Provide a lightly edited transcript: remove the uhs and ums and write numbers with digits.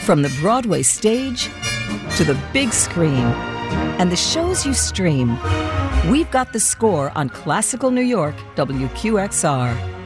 From the Broadway stage to the big screen and the shows you stream, we've got the score on Classical New York WQXR.